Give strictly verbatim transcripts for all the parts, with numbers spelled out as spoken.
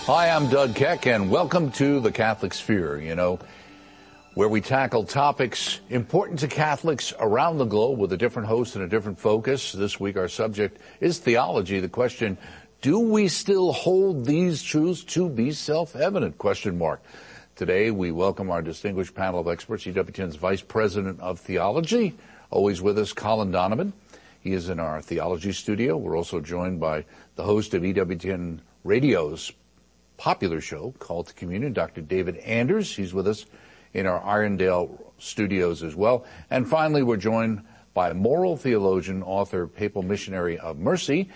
Hi, I'm Doug Keck, and welcome to the Catholic Sphere, you know, where we tackle topics important to Catholics around the globe with a different host and a different focus. This week, our subject is theology. The question, do we still hold these truths to be self-evident? Question mark. Today, we welcome our distinguished panel of experts, E W T N's Vice President of Theology, always with us, Colin Donovan. He is in our theology studio. We're also joined by the host of E W T N Radio's popular show, Call to Communion, Doctor David Anders. He's with us in our Irondale studios as well. And finally, we're joined by moral theologian, author, papal missionary of mercy,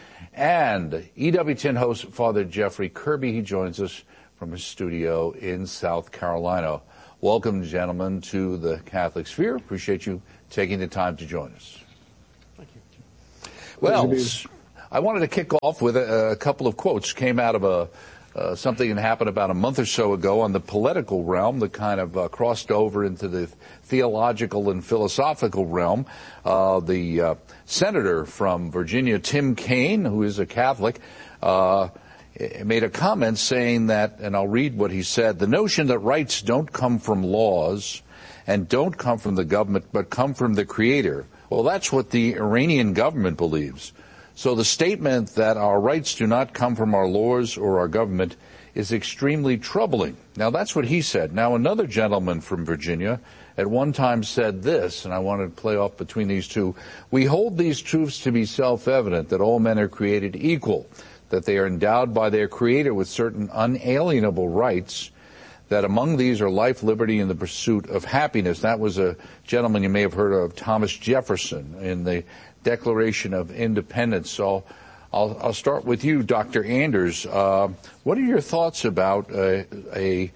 and E W T N host, Father Jeffrey Kirby. He joins us from his studio in South Carolina. Welcome, gentlemen, to the Catholic Sphere. Appreciate you taking the time to join us. Thank you. Well, I wanted to kick off with a, a couple of quotes. Came out of a Uh, something that happened about a month or so ago on the political realm that kind of uh, crossed over into the theological and philosophical realm. Uh, the uh, senator from Virginia, Tim Kaine, who is a Catholic, uh, made a comment saying that, and I'll read what he said, the notion that rights don't come from laws and don't come from the government but come from the Creator. Well, that's what the Iranian government believes. So the statement that our rights do not come from our laws or our government is extremely troubling. Now, that's what he said. Now, another gentleman from Virginia at one time said this, and I want to play off between these two. We hold these truths to be self-evident, that all men are created equal, that they are endowed by their Creator with certain unalienable rights, that among these are life, liberty, and the pursuit of happiness. That was a gentleman you may have heard of, Thomas Jefferson, in the Declaration of Independence. So I'll, I'll start with you, Doctor Anders. Uh, what are your thoughts about a, a,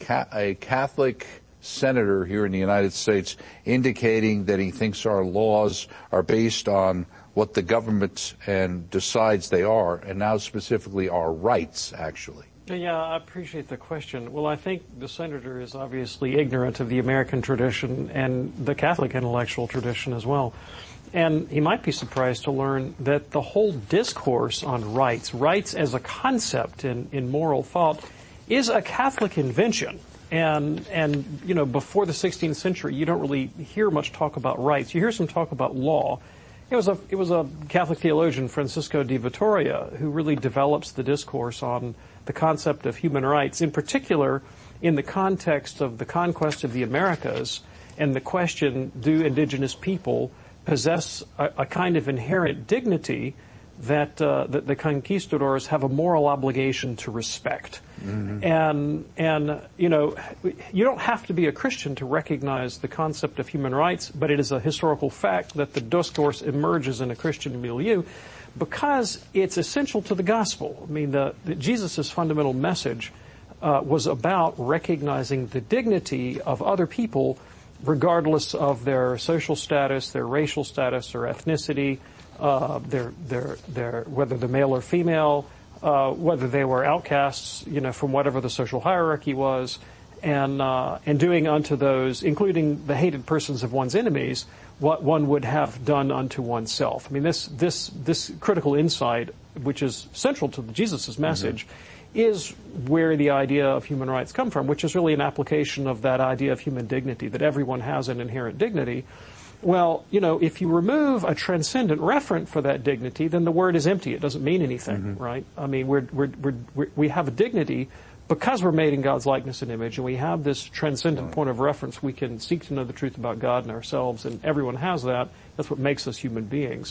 a Catholic senator here in the United States indicating that he thinks our laws are based on what the government and decides they are, and now specifically our rights, actually? Yeah, I appreciate the question. Well, I think the senator is obviously ignorant of the American tradition and the Catholic intellectual tradition as well. And he might be surprised to learn that the whole discourse on rights, rights as a concept in, in moral thought, is a Catholic invention. And, and, you know, before the sixteenth century, you don't really hear much talk about rights. You hear some talk about law. It was a, it was a Catholic theologian, Francisco de Vitoria, who really develops the discourse on the concept of human rights, in particular in the context of the conquest of the Americas and the question, do indigenous people possess a, a kind of inherent dignity that, uh, that the conquistadors have a moral obligation to respect. Mm-hmm. And, and, you know, you don't have to be a Christian to recognize the concept of human rights, but it is a historical fact that the discourse emerges in a Christian milieu because it's essential to the gospel. I mean, the, the Jesus' fundamental message uh, was about recognizing the dignity of other people regardless of their social status, their racial status or ethnicity, uh, their, their, their, whether they're male or female, uh, whether they were outcasts, you know, from whatever the social hierarchy was, and, uh, and doing unto those, including the hated persons of one's enemies, what one would have done unto oneself. I mean, this, this, this critical insight, which is central to Jesus' message, mm-hmm. is where the idea of human rights come from, which is really an application of that idea of human dignity, that everyone has an inherent dignity. Well, you know, if you remove a transcendent referent for that dignity, then the word is empty. It doesn't mean anything, mm-hmm. right? I mean, we're, we're, we're, we're, we have a dignity because we're made in God's likeness and image, and we have this transcendent point of reference. We can seek to know the truth about God and ourselves, and everyone has that. That's what makes us human beings.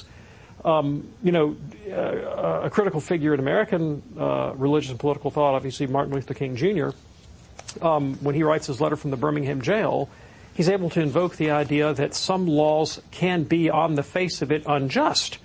Um, you know, uh, a critical figure in American uh, religious and political thought, obviously Martin Luther King Junior, um, when he writes his letter from the Birmingham jail, he's able to invoke the idea that some laws can be, on the face of it, unjust.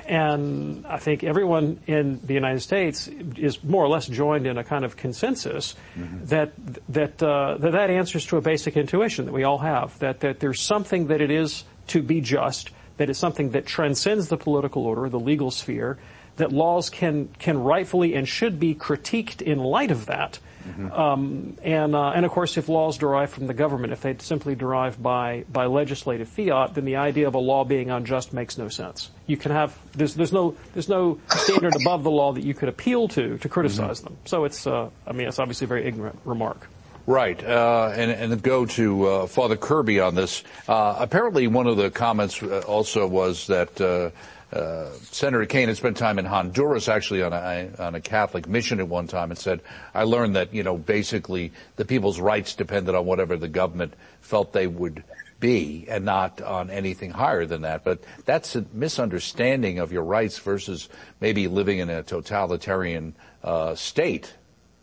And I think everyone in the United States is more or less joined in a kind of consensus mm-hmm. that that, uh, that that answers to a basic intuition that we all have, that, that there's something that it is to be just, that it's something that transcends the political order, the legal sphere, that laws can, can rightfully and should be critiqued in light of that. Mm-hmm. Um, and, uh, and of course, if laws derive from the government, if they simply derive by, by legislative fiat, then the idea of a law being unjust makes no sense. You can have, there's, there's no, there's no standard above the law that you could appeal to, to criticize mm-hmm. them. So it's, uh, I mean, it's obviously a very ignorant remark. Right, uh, and, and go to uh, Father Kirby on this. Uh, apparently one of the comments also was that uh, uh, Senator Kaine had spent time in Honduras, actually on a, on a Catholic mission at one time, and said, I learned that, you know, basically the people's rights depended on whatever the government felt they would be and not on anything higher than that. But that's a misunderstanding of your rights versus maybe living in a totalitarian uh, state.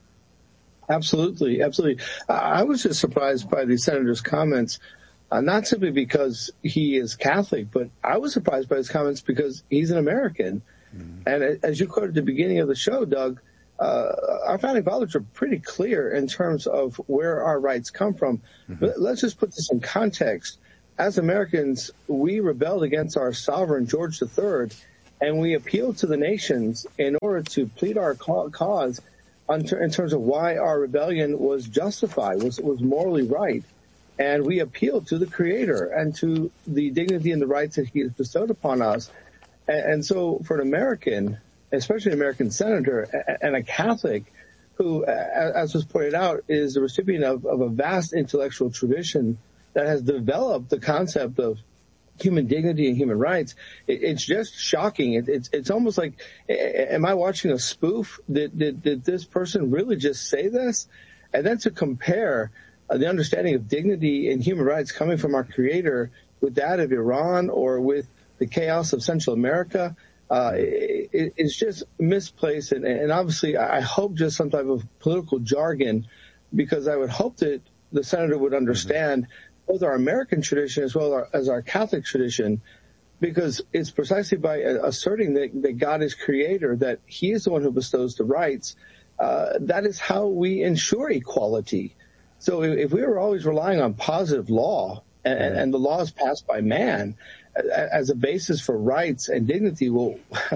Absolutely, absolutely. I was just surprised by the senator's comments, uh, not simply because he is Catholic, but I was surprised by his comments because he's an American. Mm-hmm. And as you quoted at the beginning of the show, Doug, uh, our founding fathers are pretty clear in terms of where our rights come from. Mm-hmm. But let's just put this in context. As Americans, we rebelled against our sovereign, George the Third, and we appealed to the nations in order to plead our cause in terms of why our rebellion was justified, was was morally right. And we appealed to the Creator and to the dignity and the rights that He has bestowed upon us. And, and so for an American, especially an American senator and a Catholic who, as was pointed out, is the recipient of, of a vast intellectual tradition that has developed the concept of human dignity and human rights, it, it's just shocking. It, it's it's almost like, am I watching a spoof? Did, did, did this person really just say this? And then to compare uh, the understanding of dignity and human rights coming from our Creator with that of Iran or with the chaos of Central America, uh, it, it's just misplaced. And, and obviously, I hope just some type of political jargon, because I would hope that the senator would understand mm-hmm. both our American tradition as well as our Catholic tradition, because it's precisely by asserting that, that God is Creator, that He is the one who bestows the rights, uh, that is how we ensure equality. So if we were always relying on positive law and, right. and the laws passed by man as a basis for rights and dignity, well,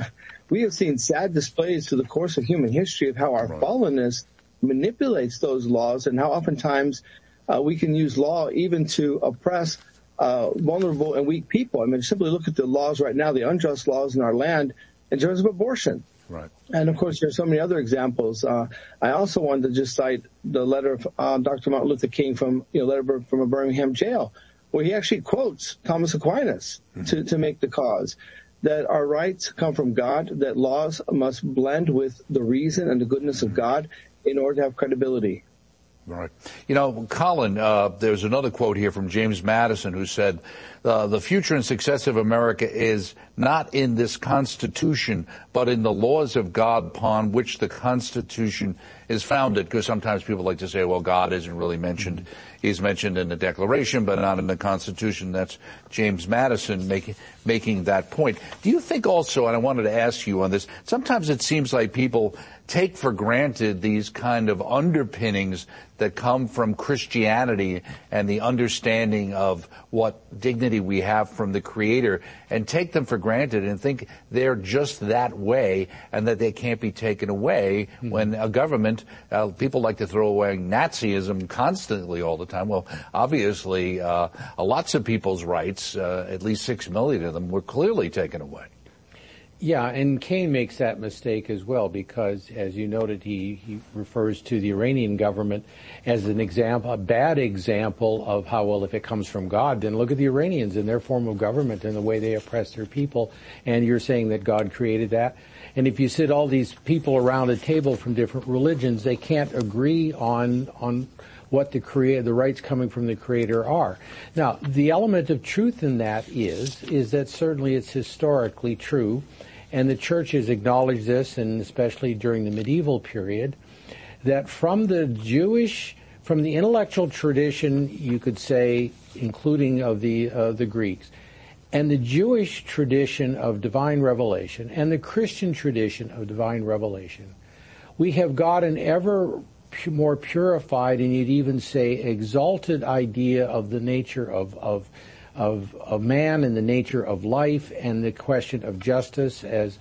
we have seen sad displays through the course of human history of how our right. fallenness manipulates those laws and how oftentimes Uh, we can use law even to oppress uh, vulnerable and weak people. I mean, simply look at the laws right now, the unjust laws in our land in terms of abortion. Right. And, of course, there's so many other examples. Uh, I also wanted to just cite the letter of uh, Doctor Martin Luther King from, you know, letter from a Birmingham jail, where he actually quotes Thomas Aquinas mm-hmm. to, to make the cause that our rights come from God, that laws must blend with the reason and the goodness of God in order to have credibility. Right. You know, Colin, uh, there's another quote here from James Madison who said, uh, the future and success of America is not in this Constitution, but in the laws of God upon which the Constitution is founded. Because sometimes people like to say, well, God isn't really mentioned. He's mentioned in the Declaration, but not in the Constitution. That's James Madison making making that point. Do you think also, and I wanted to ask you on this, sometimes it seems like people take for granted these kind of underpinnings that come from Christianity and the understanding of what dignity we have from the Creator, and take them for granted and think they're just that way and that they can't be taken away mm-hmm. when a government, uh, people like to throw away Nazism constantly all the time. Well, obviously, uh, lots of people's rights, uh, at least six million of them, were clearly taken away. Yeah, and Kaine makes that mistake as well because, as you noted, he, he refers to the Iranian government as an example, a bad example of how, well, if it comes from God, then look at the Iranians and their form of government and the way they oppress their people, and you're saying that God created that. And if you sit all these people around a table from different religions, they can't agree on on what the creator, the rights coming from the Creator are. Now, the element of truth in that is, is that certainly it's historically true, and the Church has acknowledged this, and especially during the medieval period, that from the Jewish, from the intellectual tradition, you could say, including of the uh, the Greeks, and the Jewish tradition of divine revelation, and the Christian tradition of divine revelation, we have got an ever more purified, and you'd even say exalted idea of the nature of of Of, of man and the nature of life and the question of justice as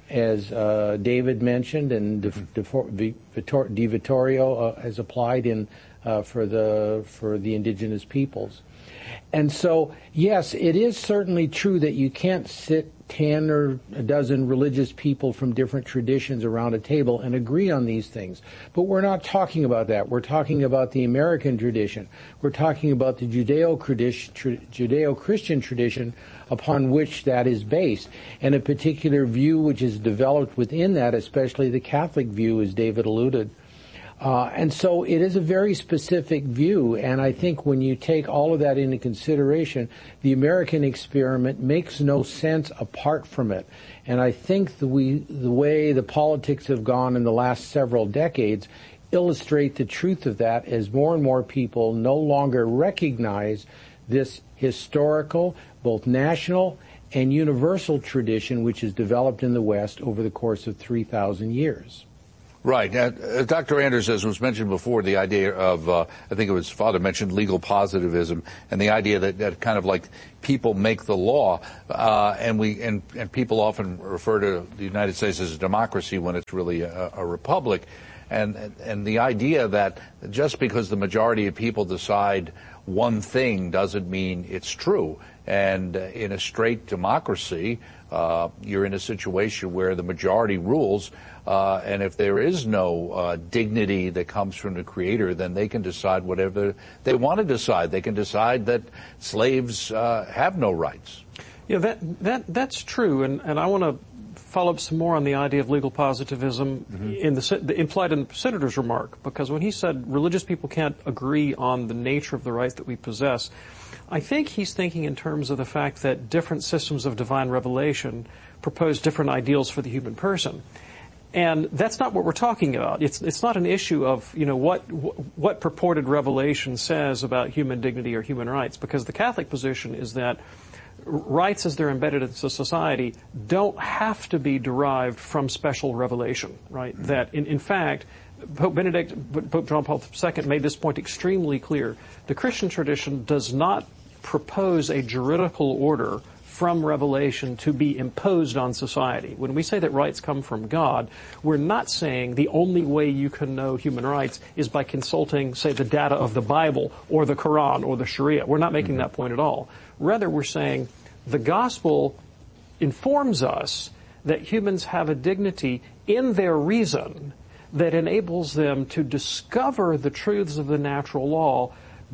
as uh, David mentioned, and De, De, De Vittorio uh, has applied in uh, for the for the indigenous peoples. And so, yes, it is certainly true that you can't sit ten or a dozen religious people from different traditions around a table and agree on these things. But we're not talking about that. We're talking about the American tradition. We're talking about the Judeo-Christian tradition upon which that is based, and a particular view which is developed within that, especially the Catholic view, as David alluded. Uh, and so it is a very specific view, and I think when you take all of that into consideration, the American experiment makes no sense apart from it. And I think the, we, the way the politics have gone in the last several decades illustrate the truth of that, as more and more people no longer recognize this historical, both national and universal tradition which has developed in the West over the course of three thousand years. Right. Uh, Doctor Anders, as was mentioned before, the idea of, uh, I think it was Father mentioned legal positivism, and the idea that, that kind of like people make the law, uh, and we, and, and people often refer to the United States as a democracy when it's really a, a republic. And, and the idea that just because the majority of people decide one thing doesn't mean it's true. And in a straight democracy, uh, you're in a situation where the majority rules, uh, and if there is no uh, dignity that comes from the Creator, then they can decide whatever they want to decide. They can decide that slaves uh, have no rights. Yeah, that that that's true, and, and I want to follow up some more on the idea of legal positivism mm-hmm. in the, the implied in the senator's remark, because when he said religious people can't agree on the nature of the rights that we possess, I think he's thinking in terms of the fact that different systems of divine revelation propose different ideals for the human person. And that's not what we're talking about. It's it's not an issue of, you know, what what purported revelation says about human dignity or human rights, because the Catholic position is that rights as they're embedded into society don't have to be derived from special revelation, right? Mm-hmm. That, in, in fact, Pope Benedict, Pope John Paul the Second made this point extremely clear. The Christian tradition does not propose a juridical order from revelation to be imposed on society. When we say that rights come from God, we're not saying the only way you can know human rights is by consulting, say, the data of the Bible or the Quran or the Sharia. We're not making mm-hmm. that point at all. Rather, we're saying the gospel informs us that humans have a dignity in their reason that enables them to discover the truths of the natural law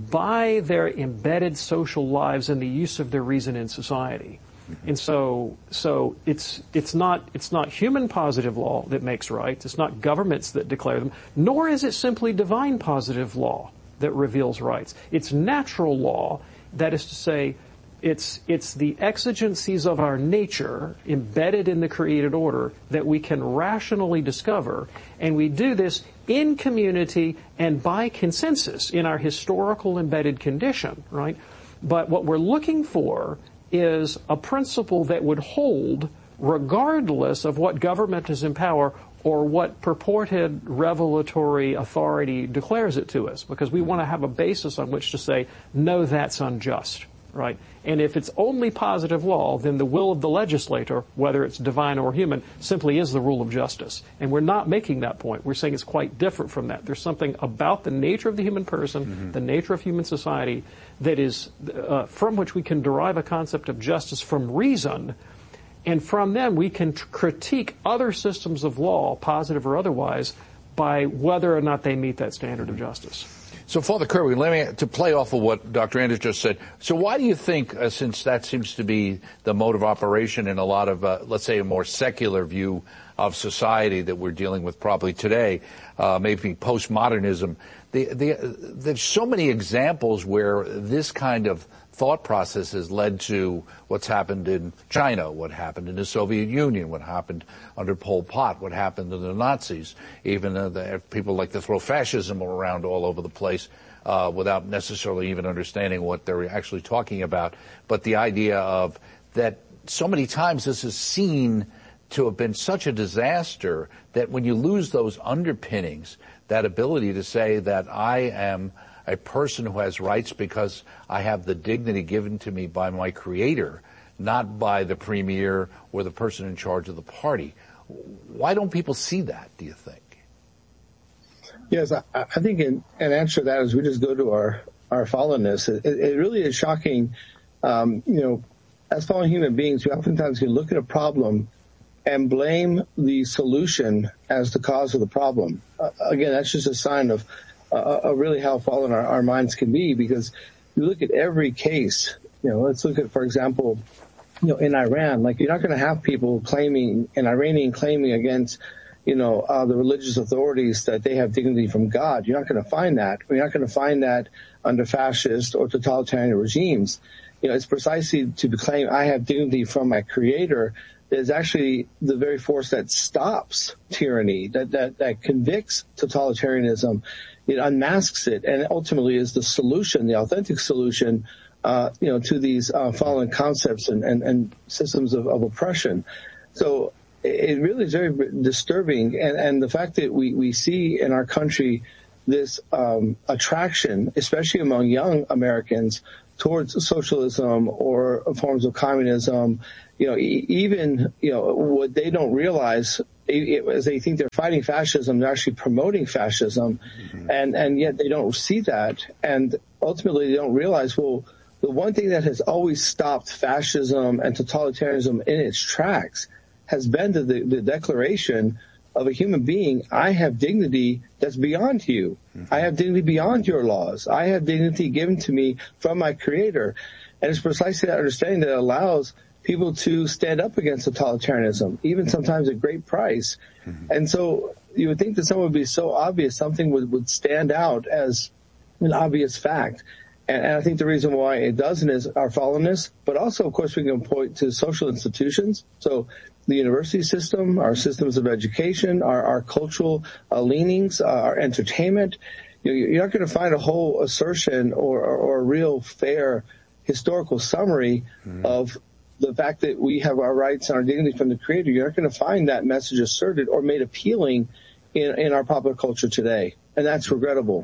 by their embedded social lives and the use of their reason in society. And so, so it's, it's not, it's not human positive law that makes rights. It's not governments that declare them, nor is it simply divine positive law that reveals rights. It's natural law, that is to say, It's, it's the exigencies of our nature embedded in the created order that we can rationally discover, and we do this in community and by consensus in our historical embedded condition, right? But what we're looking for is a principle that would hold regardless of what government is in power or what purported revelatory authority declares it to us, because we want to have a basis on which to say, no, that's unjust. Right? And if it's only positive law, then the will of the legislator, whether it's divine or human, simply is the rule of justice. And we're not making that point. We're saying it's quite different from that. There's something about the nature of the human person, mm-hmm. the nature of human society, that is, uh, from which we can derive a concept of justice from reason, and from them we can tr- critique other systems of law, positive or otherwise, by whether or not they meet that standard of justice. So, Father Kirby, let me, to play off of what Doctor Anders just said, so why do you think, uh, since that seems to be the mode of operation in a lot of, uh, let's say, a more secular view of society that we're dealing with probably today, uh, maybe postmodernism, the, the, there's so many examples where this kind of thought process has led to what's happened in China, what happened in the Soviet Union, what happened under Pol Pot, what happened to the Nazis. Even uh, the, people like to throw fascism around all over the place uh, without necessarily even understanding what they're actually talking about. But the idea of that so many times this is seen to have been such a disaster that when you lose those underpinnings, that ability to say that I am a person who has rights because I have the dignity given to me by my Creator, not by the premier or the person in charge of the party. Why don't people see that, do you think? Yes, I, I think in, an answer to that is we just go to our, our fallenness. It, it really is shocking. Um, you know, as fallen human beings, we oftentimes can look at a problem and blame the solution as the cause of the problem. Uh, again, that's just a sign of uh, uh, really how fallen our, our minds can be, because you look at every case. You know, let's look at, for example, you know, in Iran, like, you're not going to have people claiming, an Iranian claiming against, you know, uh, the religious authorities that they have dignity from God. You're not going to find that. You're not going to find that under fascist or totalitarian regimes. You know, it's precisely to claim I have dignity from my creator that is actually the very force that stops tyranny, that, that, that convicts totalitarianism. It unmasks it, and ultimately is the solution, the authentic solution, uh, you know, to these uh, fallen concepts and, and, and systems of, of oppression. So it really is very disturbing, and, and the fact that we, we see in our country this um, attraction, especially among young Americans, towards socialism or forms of communism. You know, e- even, you know, what they don't realize is they think they're fighting fascism, they're actually promoting fascism, mm-hmm. and, and yet they don't see that. And ultimately they don't realize, well, the one thing that has always stopped fascism and totalitarianism in its tracks has been the, the declaration of a human being, I have dignity that's beyond you. Mm-hmm. I have dignity beyond your laws. I have dignity given to me from my creator. And it's precisely that understanding that allows people to stand up against totalitarianism, even sometimes at great price. Mm-hmm. And so you would think that something would be so obvious, something would, would stand out as an obvious fact. And, and I think the reason why it doesn't is our fallenness, but also, of course, we can point to social institutions. So the university system, our systems of education, our, our cultural uh, leanings, uh, our entertainment. You, you're not going to find a whole assertion or, or, or a real fair historical summary mm-hmm. of the fact that we have our rights and our dignity from the Creator. You're not going to find that message asserted or made appealing in, in our popular culture today, and that's regrettable.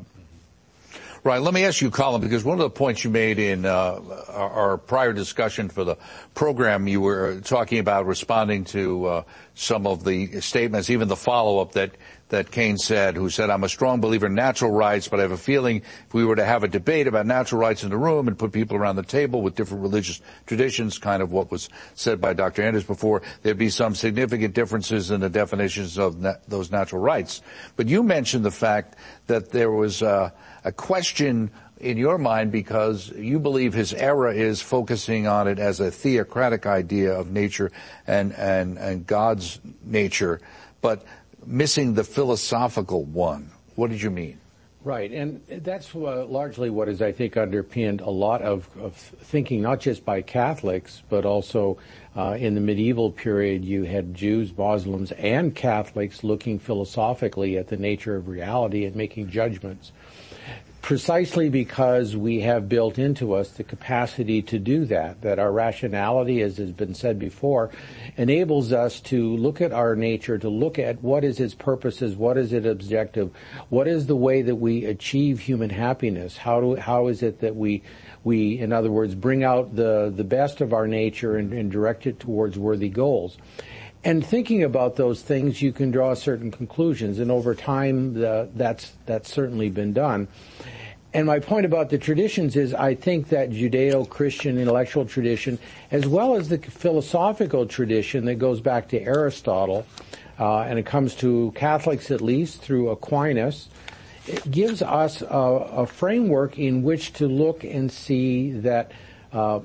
Right. Let me ask you, Colin, because one of the points you made in uh, our, our prior discussion for the program, you were talking about responding to uh, some of the statements, even the follow-up that, that Cain said, who said, I'm a strong believer in natural rights, but I have a feeling if we were to have a debate about natural rights in the room and put people around the table with different religious traditions, kind of what was said by Doctor Anders before, there'd be some significant differences in the definitions of na- those natural rights. But you mentioned the fact that there was uh, a question in your mind because you believe his error is focusing on it as a theocratic idea of nature and, and, and God's nature, but missing the philosophical one. What did you mean? Right, and that's uh, largely what has, I think, underpinned a lot of, of thinking, not just by Catholics, but also uh, in the medieval period, you had Jews, Muslims, and Catholics looking philosophically at the nature of reality and making judgments. Precisely because we have built into us the capacity to do that, that our rationality, as has been said before, enables us to look at our nature, to look at what is its purposes, what is its objective, what is the way that we achieve human happiness, how do, how is it that we, we, in other words, bring out the, the best of our nature and, and direct it towards worthy goals. And thinking about those things, you can draw certain conclusions, and over time, the, that's, that's certainly been done. And my point about the traditions is I think that Judeo-Christian intellectual tradition, as well as the philosophical tradition that goes back to Aristotle, uh, and it comes to Catholics at least through Aquinas, it gives us a, a framework in which to look and see that uh,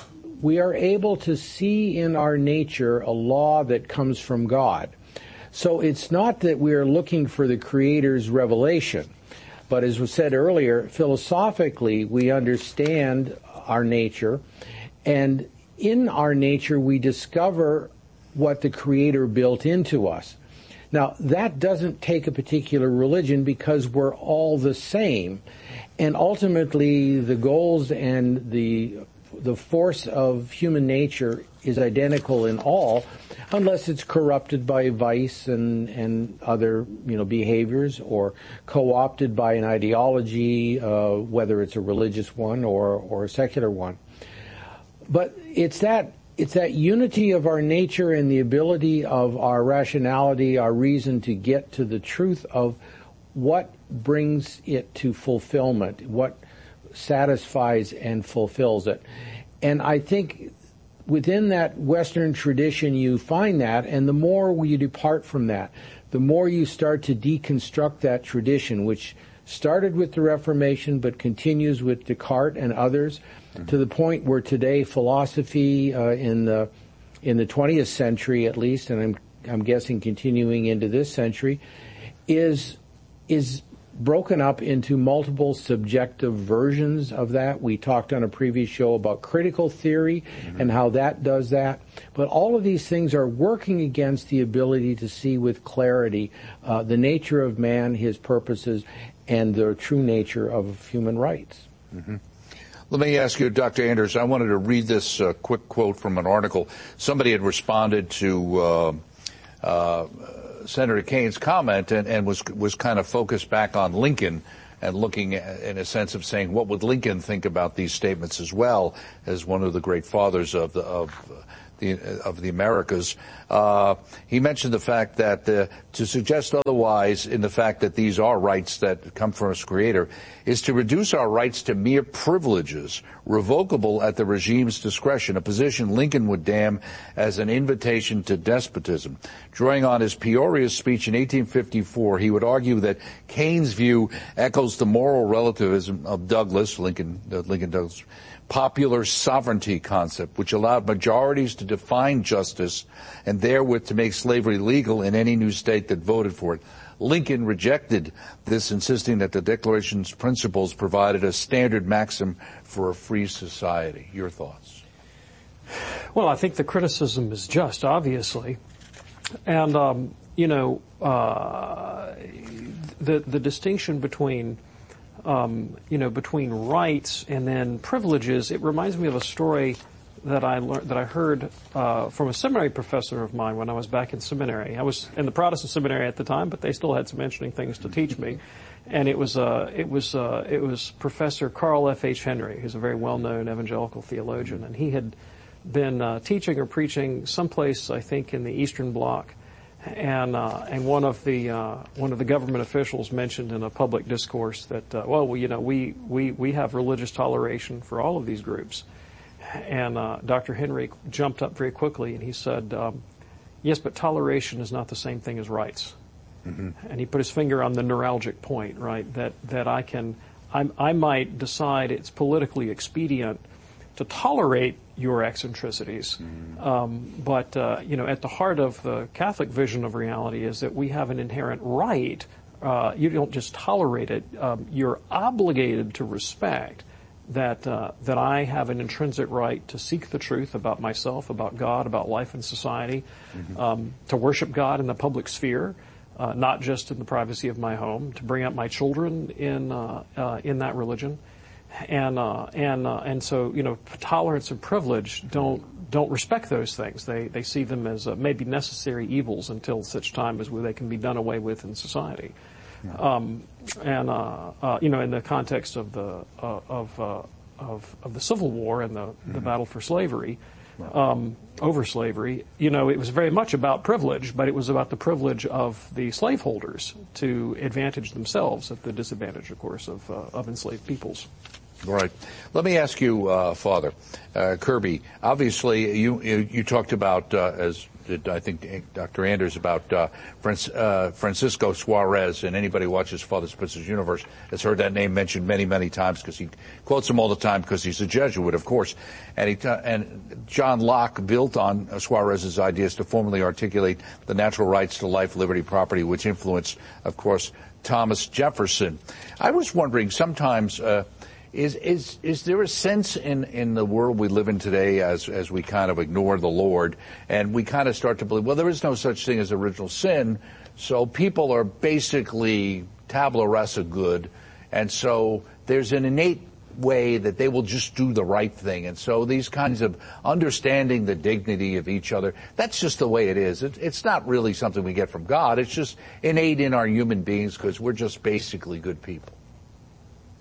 we are able to see in our nature a law that comes from God. So it's not that we are looking for the Creator's revelation. But as was said earlier, philosophically, we understand our nature, and in our nature, we discover what the Creator built into us. Now, that doesn't take a particular religion because we're all the same, and ultimately, the goals and the the force of human nature is identical in all, unless it's corrupted by vice and, and other, you know, behaviors, or co-opted by an ideology, uh, whether it's a religious one or, or a secular one. But it's that it's that unity of our nature and the ability of our rationality, our reason to get to the truth of what brings it to fulfillment, what satisfies and fulfills it. And I think within that Western tradition you find that, and the more you depart from that, the more you start to deconstruct that tradition, which started with the Reformation but continues with Descartes and others, mm-hmm. to the point where today philosophy uh, in the in the twentieth century at least, and I'm I'm guessing continuing into this century, is is broken up into multiple subjective versions of that. We talked on a previous show about critical theory mm-hmm. and how that does that. But all of these things are working against the ability to see with clarity uh, the nature of man, his purposes, and the true nature of human rights. Mm-hmm. Let me ask you, Doctor Anders, I wanted to read this uh, quick quote from an article. Somebody had responded to uh, uh, Senator Kane's comment and, and was was kind of focused back on Lincoln and looking at, in a sense of saying, what would Lincoln think about these statements as well as one of the great fathers of the of the of the Americas. Uh, he mentioned the fact that uh, to suggest otherwise in the fact that these are rights that come from its creator is to reduce our rights to mere privileges, revocable at the regime's discretion, a position Lincoln would damn as an invitation to despotism. Drawing on his Peoria speech in eighteen fifty-four, he would argue that Kane's view echoes the moral relativism of Douglas, Lincoln, uh, Lincoln Douglas, popular sovereignty concept, which allowed majorities to define justice and therewith to make slavery legal in any new state that voted for it. Lincoln rejected this, insisting that the Declaration's principles provided a standard maxim for a free society. Your thoughts? Well, I think the criticism is just, obviously. And, um, you know, uh, the, the distinction between Um, you know, between rights and then privileges, it reminds me of a story that I learned, that I heard uh, from a seminary professor of mine when I was back in seminary. I was in the Protestant seminary at the time, but they still had some interesting things to teach me. And it was uh, it was uh, it was Professor Carl F. H. Henry, who's a very well-known evangelical theologian, and he had been uh, teaching or preaching someplace, I think, in the Eastern Bloc. And uh, and one of the uh, one of the government officials mentioned in a public discourse that uh, well, well you know we, we we have religious toleration for all of these groups, and uh, Doctor Henry jumped up very quickly and he said, um, yes, but toleration is not the same thing as rights. Mm-hmm. And he put his finger on the neuralgic point, right? That that I can I I might decide it's politically expedient to tolerate your eccentricities. Mm. Um, but, uh, you know, at the heart of the Catholic vision of reality is that we have an inherent right. Uh, you don't just tolerate it. Um, you're obligated to respect that, uh, that I have an intrinsic right to seek the truth about myself, about God, about life and society, mm-hmm. um, to worship God in the public sphere, uh, not just in the privacy of my home, to bring up my children in, uh, uh, in that religion. And uh, and uh, and so, you know, tolerance and privilege don't don't respect those things. They they see them as uh, maybe necessary evils until such time as they can be done away with in society. Yeah. Um, and uh, uh, you know, in the context of the uh, of, uh, of of the Civil War and the mm-hmm. the battle for slavery, right. um, over slavery, you know, it was very much about privilege, but it was about the privilege of the slaveholders to advantage themselves at the disadvantage, of course, of uh, of enslaved peoples. Right. Let me ask you, uh, Father uh, Kirby. Obviously, you you, you talked about, uh, as did I think Doctor Anders, about uh, Franc- uh, Francisco Suarez, and anybody who watches Father Spitzer's Universe has heard that name mentioned many, many times because he quotes him all the time because he's a Jesuit, of course. And he t- and John Locke built on Suarez's ideas to formally articulate the natural rights to life, liberty, property, which influenced, of course, Thomas Jefferson. I was wondering sometimes. Uh, Is is is there a sense in, in the world we live in today, as as we kind of ignore the Lord and we kind of start to believe, well, there is no such thing as original sin, so people are basically tabula rasa good, and so there's an innate way that they will just do the right thing, and so these kinds of understanding the dignity of each other, that's just the way it is. It, it's not really something we get from God. It's just innate in our human beings because we're just basically good people.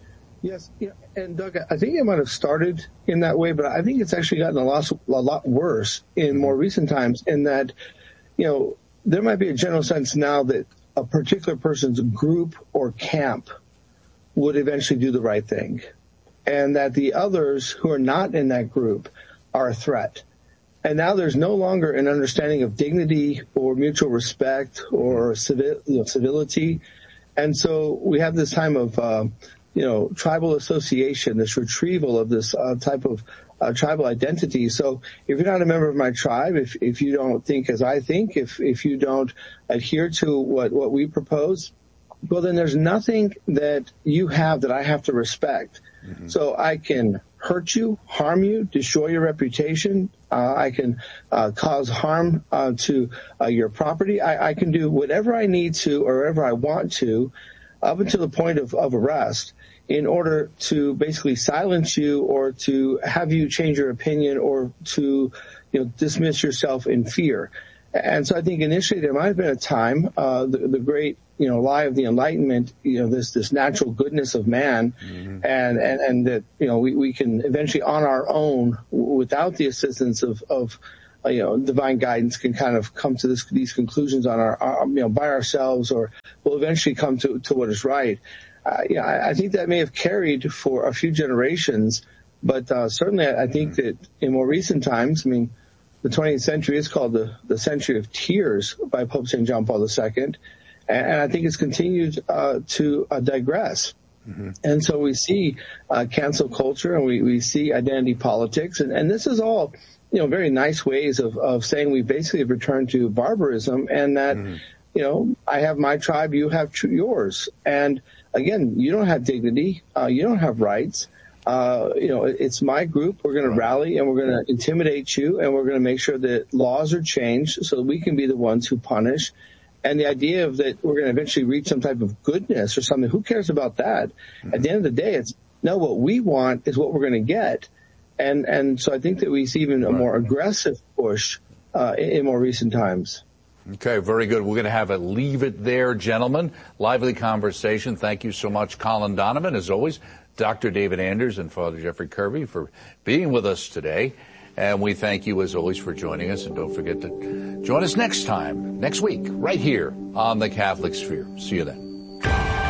Yes, yeah, and Doug, I think it might have started in that way, but I think it's actually gotten a lot, a lot worse in more recent times in that, you know, there might be a general sense now that a particular person's group or camp would eventually do the right thing, and that the others who are not in that group are a threat. And now there's no longer an understanding of dignity or mutual respect or civil, you know, civility. And so we have this time of, uh, you know, tribal association, this retrieval of this uh, type of uh, tribal identity. So if you're not a member of my tribe, if if you don't think as I think, if if you don't adhere to what, what we propose, well, then there's nothing that you have that I have to respect. Mm-hmm. So I can hurt you, harm you, destroy your reputation. Uh, I can uh, cause harm uh, to uh, your property. I, I can do whatever I need to or whatever I want to up until the point of, of arrest in order to basically silence you or to have you change your opinion or to, you know, dismiss yourself in fear. And so I think initially there might have been a time, uh, the, the great, you know, lie of the Enlightenment, you know, this, this natural goodness of man, mm-hmm. and, and, and that, you know, we, we can eventually on our own, without the assistance of, of, uh, you know, divine guidance, can kind of come to this, these conclusions on our, our, you know, by ourselves, or will eventually come to, to what is right. Uh, yeah, I, I think that may have carried for a few generations, but, uh, certainly I, I think mm-hmm. that in more recent times, I mean, the twentieth century is called the, the century of tears by Pope Saint John Paul the Second. And, and I think it's continued uh, to uh, digress. Mm-hmm. And so we see uh, cancel culture and we, we see identity politics. And, and this is all, you know, very nice ways of, of saying we basically have returned to barbarism and that, mm-hmm. you know, I have my tribe, you have tr- yours. And again, you don't have dignity. Uh, you don't have rights. Uh, you know, it's my group. We're going to rally and we're going to intimidate you and we're going to make sure that laws are changed so that we can be the ones who punish. And the idea of that we're going to eventually reach some type of goodness or something, who cares about that? Mm-hmm. At the end of the day, it's no, what we want is what we're going to get. And, and so I think that we see even a more aggressive push, uh, in, in more recent times. Okay, very good. We're going to have a leave it there, gentlemen. Lively conversation. Thank you so much, Colin Donovan, as always. Doctor David Anders and Father Jeffrey Kirby for being with us today. And we thank you, as always, for joining us. And don't forget to join us next time, next week, right here on The Catholic Sphere. See you then.